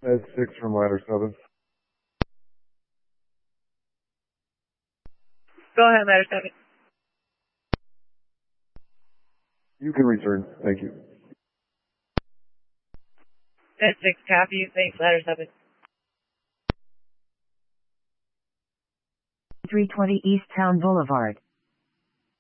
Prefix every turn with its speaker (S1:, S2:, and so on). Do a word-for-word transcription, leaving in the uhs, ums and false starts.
S1: Med six from ladder seven.
S2: Go ahead, ladder seven.
S1: You can return. Thank you.
S2: Med six, copy. Thanks, ladder seven.
S3: three twenty East Town Boulevard.